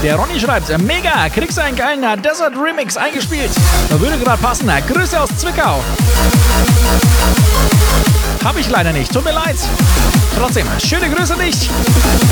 Der Ronny schreibt, mega, kriegst du einen geilen Desert Remix eingespielt. Würde gerade passen. Grüße aus Zwickau. Hab ich leider nicht, tut mir leid. Trotzdem, schöne Grüße an dich.